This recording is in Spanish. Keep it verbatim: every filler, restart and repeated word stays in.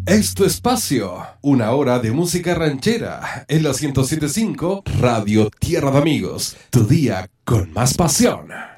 Es tu espacio, una hora de música ranchera en la ciento siete punto cinco Radio Tierra de Amigos, tu día con más pasión.